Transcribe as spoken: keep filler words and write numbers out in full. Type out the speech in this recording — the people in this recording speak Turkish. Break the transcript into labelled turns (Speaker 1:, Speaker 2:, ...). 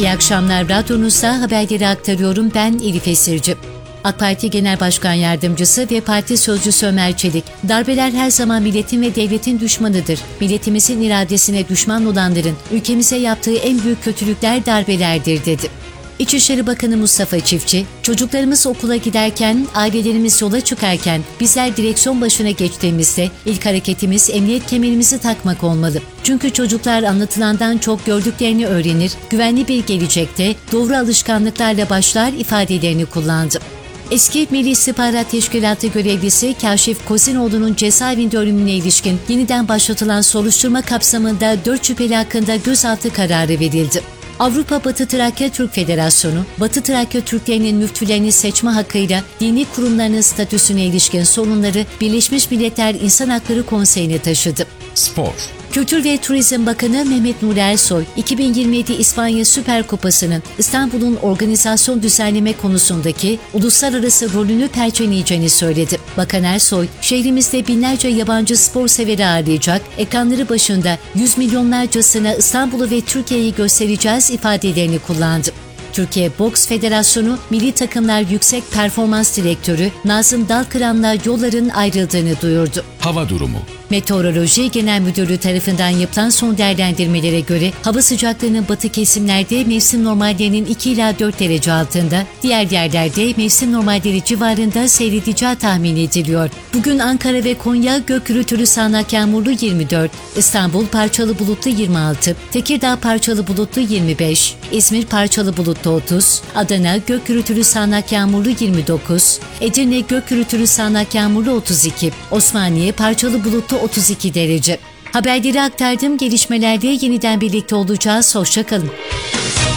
Speaker 1: İyi akşamlar. Radyonuzda haberleri aktarıyorum. Ben Elif Esirci. AK Parti Genel Başkan Yardımcısı ve Parti Sözcüsü Ömer Çelik, darbeler her zaman milletin ve devletin düşmanıdır. Milletimizin iradesine düşman olanların ülkemize yaptığı en büyük kötülükler darbelerdir dedi. İçişleri Bakanı Mustafa Çiftçi, çocuklarımız okula giderken, ailelerimiz yola çıkarken, bizler direksiyon başına geçtiğimizde ilk hareketimiz emniyet kemerimizi takmak olmalı. Çünkü çocuklar anlatılandan çok gördüklerini öğrenir, güvenli bir gelecekte doğru alışkanlıklarla başlar ifadelerini kullandı. Eski Milli İstihbarat Teşkilatı görevlisi Kaşif Kozinoğlu'nun cezaevinde ölümüne ilişkin yeniden başlatılan soruşturma kapsamında dört şüpheli hakkında gözaltı kararı verildi. Avrupa Batı Trakya Türk Federasyonu, Batı Trakya Türklerinin müftülerini seçme hakkıyla dini kurumlarının statüsüne ilişkin sorunları Birleşmiş Milletler İnsan Hakları Konseyi'ne taşıdı.
Speaker 2: Spor.
Speaker 1: Kültür ve Turizm Bakanı Mehmet Nuri Ersoy, iki bin yirmi yedi İspanya Süper Kupası'nın İstanbul'un organizasyon düzenleme konusundaki uluslararası rolünü perçinleyeceğini söyledi. Bakan Ersoy, şehrimizde binlerce yabancı spor severi ağırlayacak, ekranları başında yüz milyonlarcasına İstanbul'u ve Türkiye'yi göstereceğiz ifadelerini kullandı. Türkiye Boks Federasyonu Milli Takımlar Yüksek Performans Direktörü Nazım Dalkıran'la yolların ayrıldığını duyurdu.
Speaker 2: Hava durumu.
Speaker 1: Meteoroloji Genel Müdürlüğü tarafından yapılan son değerlendirmelere göre hava sıcaklığının batı kesimlerde mevsim normallerinin iki ila dört derece altında, diğer yerlerde mevsim normalleri civarında seyredeceği tahmin ediliyor. Bugün Ankara ve Konya gök gürültülü sağanak yağmurlu yirmi dört, İstanbul parçalı bulutlu yirmi altı, Tekirdağ parçalı bulutlu yirmi beş, İzmir parçalı bulutlu otuz, Adana gök gürültülü sağanak yağmurlu yirmi dokuz, Edirne gök gürültülü sağanak yağmurlu otuz iki, Osmaniye parçalı bulutlu otuz iki derece. Haberleri aktardım. Gelişmelerde yeniden birlikte olacağız. Hoşça kalın.